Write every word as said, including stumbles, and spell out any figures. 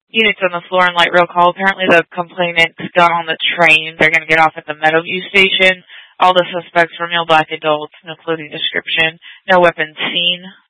Units on the floor and light rail call. Apparently the complainants got on the train. They're going to get off at the Meadowview station. All the suspects were male black adults. No clothing description. No weapons seen.